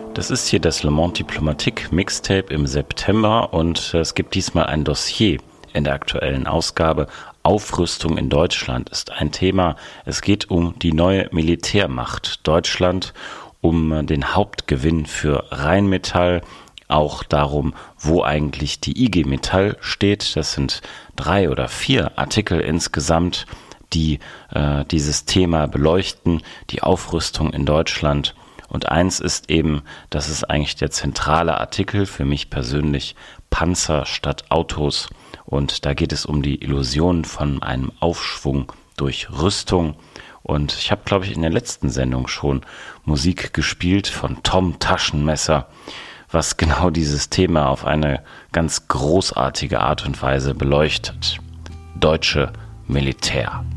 Das ist hier das Le Monde Diplomatique Mixtape im September und es gibt diesmal ein Dossier in der aktuellen Ausgabe. Aufrüstung in Deutschland ist ein Thema. Es geht um die neue Militärmacht Deutschland, um den Hauptgewinn für Rheinmetall, auch darum, wo eigentlich die IG Metall steht. Das sind 3 oder 4 Artikel insgesamt, die dieses Thema beleuchten, die Aufrüstung in Deutschland. Und eins ist eben, das ist eigentlich der zentrale Artikel für mich persönlich, Panzer statt Autos. Und da geht es um die Illusion von einem Aufschwung durch Rüstung. Und ich habe, glaube ich, in der letzten Sendung schon Musik gespielt von Tom Taschenmesser, was genau dieses Thema auf eine ganz großartige Art und Weise beleuchtet. Deutsche Militär.